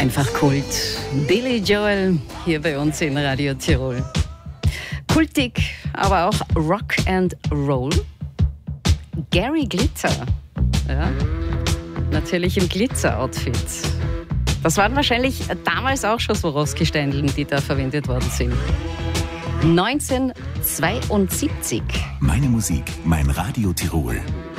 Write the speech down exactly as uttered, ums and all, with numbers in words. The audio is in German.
Einfach Kult. Billy Joel hier bei uns in Radio Tirol. Kultig, aber auch Rock and Roll. Gary Glitter. Ja, natürlich im Glitzer-Outfit. Das waren wahrscheinlich damals auch schon Swarovski-Steindeln, die da verwendet worden sind. neunzehnhundertzweiundsiebzig. Meine Musik, mein Radio Tirol.